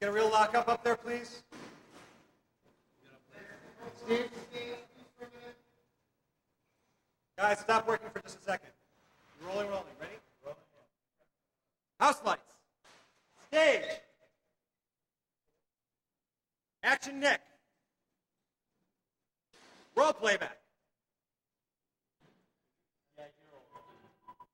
Get a real lock up there, please. Steve? Guys, stop working for just a second. Rolling. Ready? Rolling. House lights. Stage. Action, Nick. Roll playback.